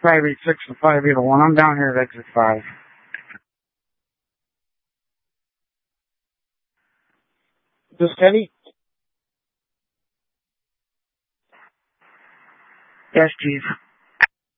586 to 581. I'm down here at exit 5. This Kenny? Yes, Chief.